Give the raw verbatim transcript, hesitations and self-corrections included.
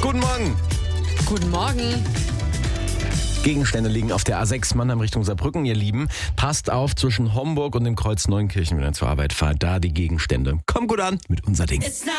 Guten Morgen. Guten Morgen. Gegenstände liegen auf der A sechs Mannheim Richtung Saarbrücken, ihr Lieben. Passt auf, zwischen Homburg und dem Kreuz Neunkirchen, wenn ihr zur Arbeit fahrt. Da die Gegenstände. Kommt gut an mit unser Ding.